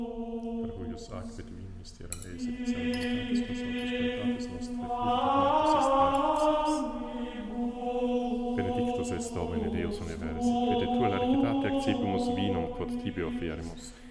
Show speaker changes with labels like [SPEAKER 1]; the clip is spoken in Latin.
[SPEAKER 1] per huius ac vetuim mysterum eis et salutatis consortis nostre benedictus est Domine Deus universi, et tua largitate accipimus vinum quod tibi offerimus,